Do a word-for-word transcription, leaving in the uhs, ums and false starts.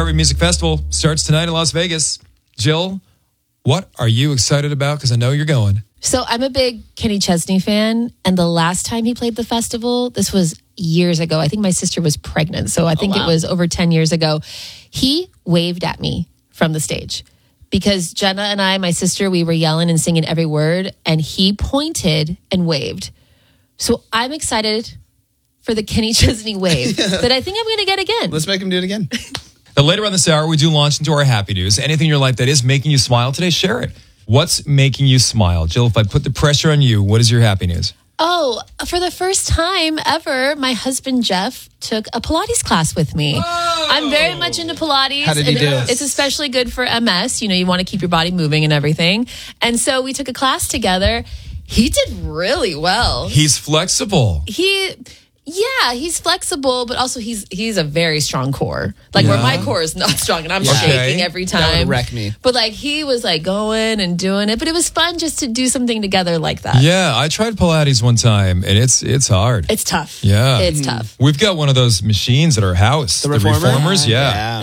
Iheartmedia Music Festival starts tonight in Las Vegas. Jill, what are you excited about? Because I know you're going. So I'm a big Kenny Chesney fan, and the last time he played the festival, this was years ago. I think my sister was pregnant, so I think oh, wow. it was over ten years ago. He waved at me from the stage because Jenna and I, my sister, we were yelling and singing every word, and he pointed and waved. So I'm excited for the Kenny Chesney wave yeah. that I think I'm going to get again. Let's make him do it again. Now, later on this hour, we do launch into our happy news. Anything in your life that is making you smile today, share it. What's making you smile? Jill, if I put the pressure on you, what is your happy news? Oh, for the first time ever, my husband, Jeff, took a Pilates class with me. Whoa. I'm very much into Pilates. How did he and do? It's especially good for M S. You know, you want to keep your body moving and everything. And so we took a class together. He did really well. He's flexible. He... Yeah, he's flexible, but also he's he's a very strong core. Like Yeah. where my core is not strong, and I'm Yeah. shaking Okay. every That would time. wreck me. But like he was like going and doing it, but it was fun just to do something together like that. Yeah, I tried Pilates one time, and it's it's hard. It's tough. Yeah. It's tough. We've got one of those machines at our house. The reformer? reformers, yeah. Yeah.